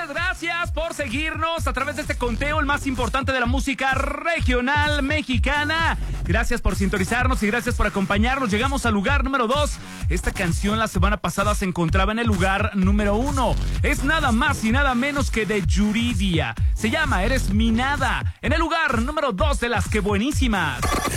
gracias por seguirnos a través de este conteo, el más importante de la música regional mexicana. Gracias por sintonizarnos y gracias por acompañarnos. Llegamos al lugar número 2. Esta canción la semana pasada se encontraba en el lugar número 1. Es nada más y nada menos que de Yuridia. Se llama Eres mi nada. En el lugar número 2 de las que buenísimas.